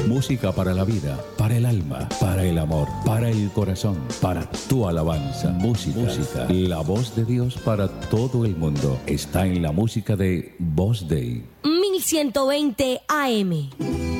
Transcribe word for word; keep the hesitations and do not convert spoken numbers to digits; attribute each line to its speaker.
Speaker 1: Música para la vida, para el alma, para el amor, para el corazón, para tu alabanza. Música, música. La voz de Dios para todo el mundo está en la música de Voz Day.
Speaker 2: mil ciento veinte A M.